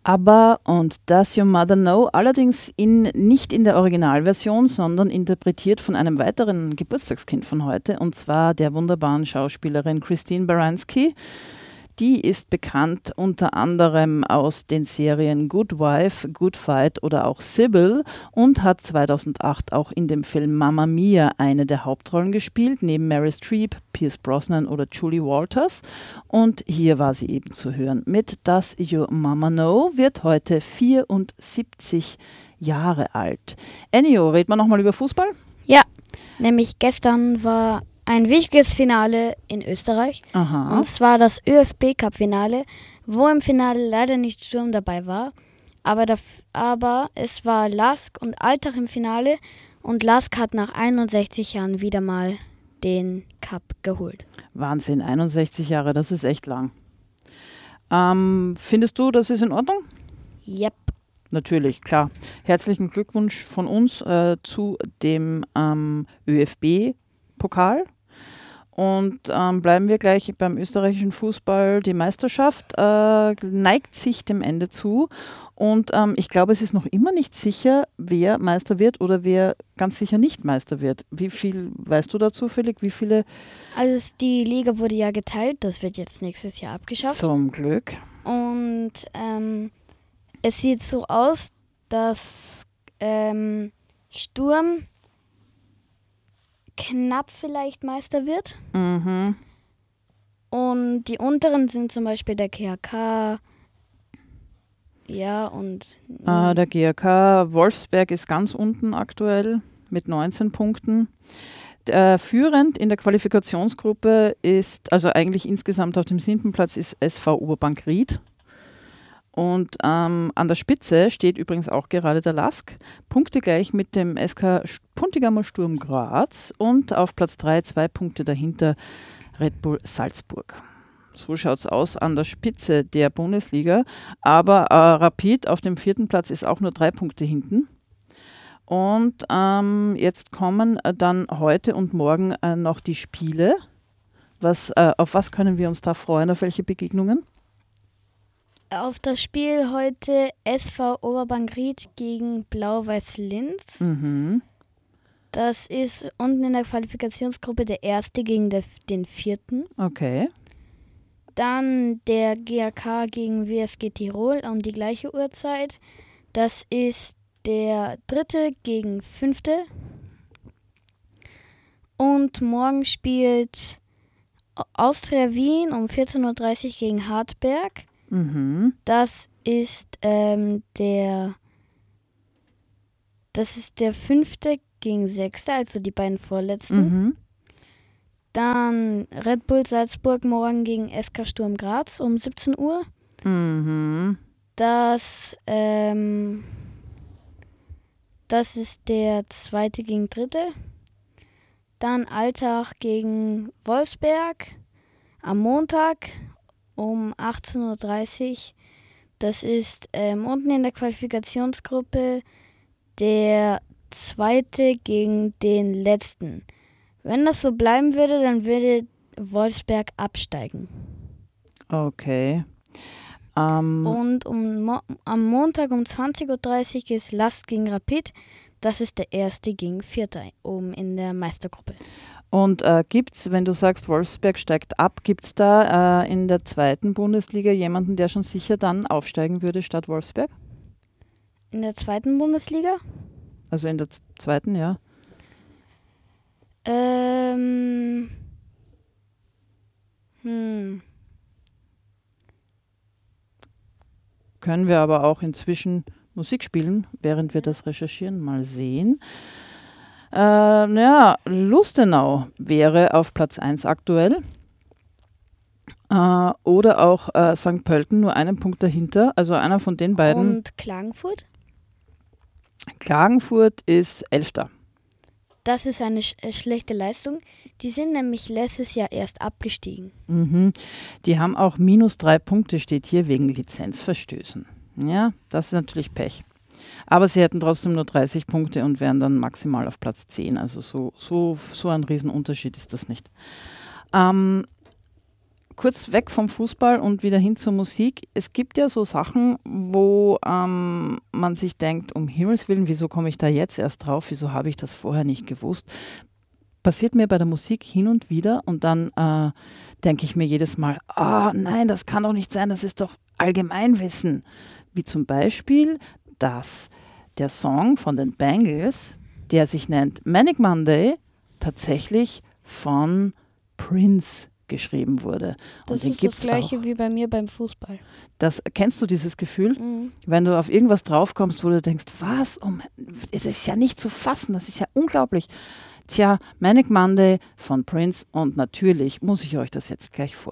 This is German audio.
ABBA und Does Your Mother Know, allerdings nicht in der Originalversion, sondern interpretiert von einem weiteren Geburtstagskind von heute, und zwar der wunderbaren Schauspielerin Christine Baranski. Die ist bekannt unter anderem aus den Serien Good Wife, Good Fight oder auch Sybil und hat 2008 auch in dem Film Mamma Mia eine der Hauptrollen gespielt, neben Meryl Streep, Pierce Brosnan oder Julie Walters. Und hier war sie eben zu hören mit Does Your Mama Know, wird heute 74 Jahre alt. Ennio, reden wir nochmal über Fußball? Ja, nämlich gestern war ein wichtiges Finale in Österreich. Aha. Und zwar das ÖFB-Cup-Finale, wo im Finale leider nicht Sturm dabei war. Aber es war LASK und Altach im Finale. Und LASK hat nach 61 Jahren wieder mal den Cup geholt. Wahnsinn, 61 Jahre, das ist echt lang. Findest du, das ist in Ordnung? Yep. Natürlich, klar. Herzlichen Glückwunsch von uns zu dem ÖFB-Pokal. Und bleiben wir gleich beim österreichischen Fußball. Die Meisterschaft neigt sich dem Ende zu. Und ich glaube, es ist noch immer nicht sicher, wer Meister wird oder wer ganz sicher nicht Meister wird. Wie viel, weißt du da zufällig, wie viele? Also die Liga wurde ja geteilt, das wird jetzt nächstes Jahr abgeschafft. Zum Glück. Und es sieht so aus, dass Sturm knapp vielleicht Meister wird. Mhm. Und die unteren sind zum Beispiel der GAK. Ja, und Der GAK Wolfsberg ist ganz unten aktuell mit 19 Punkten. Führend in der Qualifikationsgruppe ist, also eigentlich insgesamt auf dem 7. Platz, ist SV Oberbank Ried. Und an der Spitze steht übrigens auch gerade der LASK, punktegleich mit dem SK Puntigamer Sturm Graz und auf Platz 3, 2 Punkte dahinter Red Bull Salzburg. So schaut es aus an der Spitze der Bundesliga, aber Rapid auf dem 4. Platz ist auch nur 3 Punkte hinten. Und jetzt kommen dann heute und morgen noch die Spiele. Auf was können wir uns da freuen, auf welche Begegnungen? auf das Spiel heute SV Oberbank Ried gegen Blau-Weiß Linz. Mhm. Das ist unten in der Qualifikationsgruppe der erste gegen den vierten. Okay. Dann der GAK gegen WSG Tirol um die gleiche Uhrzeit. Das ist der dritte gegen fünfte. Und morgen spielt Austria Wien um 14.30 Uhr gegen Hartberg. Mhm. Das ist der fünfte gegen sechste, also die beiden vorletzten. Mhm. Dann Red Bull Salzburg morgen gegen SK Sturm Graz um 17 Uhr. Mhm. Das ist der zweite gegen dritte. Dann Altach gegen Wolfsberg am Montag um 18.30 Uhr. Das ist unten in der Qualifikationsgruppe der zweite gegen den letzten. Wenn das so bleiben würde, dann würde Wolfsberg absteigen. Okay. Und am Montag um 20.30 Uhr ist LASK gegen Rapid. Das ist der erste gegen vierte oben in der Meistergruppe. Und gibt's, wenn du sagst, Wolfsberg steigt ab, gibt es da in der zweiten Bundesliga jemanden, der schon sicher dann aufsteigen würde statt Wolfsberg? In der zweiten Bundesliga? Also in der zweiten, ja. Können wir aber auch inzwischen Musik spielen, während wir das recherchieren, mal sehen. Lustenau wäre auf Platz 1 aktuell. Oder auch St. Pölten, nur einen Punkt dahinter. Also einer von den beiden. Und Klagenfurt? Klagenfurt ist 11. Das ist eine schlechte Leistung. Die sind nämlich letztes Jahr erst abgestiegen. Mhm. Die haben auch -3 Punkte, steht hier, wegen Lizenzverstößen. Ja, das ist natürlich Pech. Aber sie hätten trotzdem nur 30 Punkte und wären dann maximal auf Platz 10. Also so ein Riesenunterschied ist das nicht. kurz weg vom Fußball und wieder hin zur Musik. Es gibt ja so Sachen, wo man sich denkt, um Himmels Willen, wieso komme ich da jetzt erst drauf? Wieso habe ich das vorher nicht gewusst? Passiert mir bei der Musik hin und wieder und dann denke ich mir jedes Mal, nein, das kann doch nicht sein, das ist doch Allgemeinwissen. Wie zum Beispiel, dass der Song von den Bangles, der sich nennt Manic Monday, tatsächlich von Prince geschrieben wurde. Das und ist das Gleiche auch. Wie bei mir beim Fußball. Kennst du dieses Gefühl? Mhm. Wenn du auf irgendwas draufkommst, wo du denkst, was? Es ist ja nicht zu fassen, das ist ja unglaublich. Tja, Manic Monday von Prince und natürlich muss ich euch das jetzt gleich vorstellen.